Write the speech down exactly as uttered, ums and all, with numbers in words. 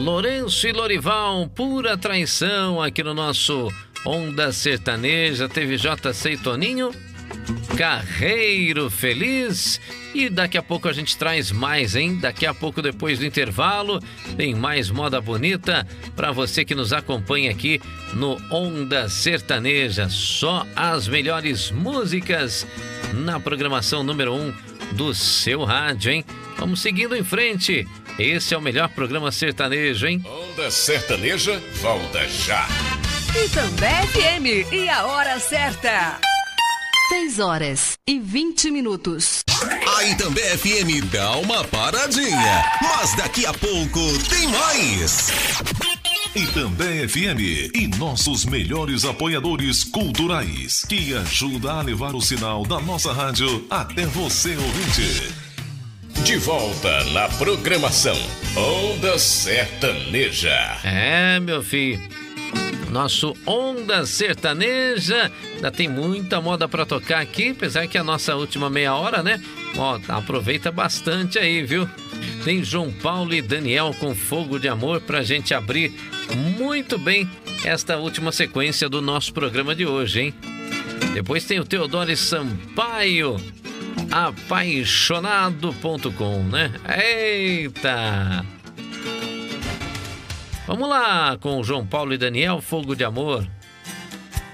Lourenço e Lorival, Pura Traição, aqui no nosso Onda Sertaneja. Teve J C e Toninho, Carreiro Feliz. E daqui a pouco a gente traz mais, hein? Daqui a pouco, depois do intervalo, tem mais moda bonita para você que nos acompanha aqui no Onda Sertaneja. Só as melhores músicas na programação número um do seu rádio, hein? Vamos seguindo em frente. Esse é o melhor programa sertanejo, hein? Onda Sertaneja volta já. E também F M, e a hora certa. seis horas e vinte minutos. A Itambé F M dá uma paradinha, mas daqui a pouco tem mais. Itambé F M e nossos melhores apoiadores culturais, que ajuda a levar o sinal da nossa rádio até você, ouvinte. De volta na programação Onda Sertaneja. É, meu filho, nosso Onda Sertaneja ainda tem muita moda pra tocar aqui, apesar que a nossa última meia hora, né? Ó, aproveita bastante aí, viu? Tem João Paulo e Daniel com Fogo de Amor pra gente abrir muito bem esta última sequência do nosso programa de hoje, hein? Depois tem o Teodoro Sampaio, apaixonado ponto com, né? Eita! Vamos lá com o João Paulo e Daniel, Fogo de Amor.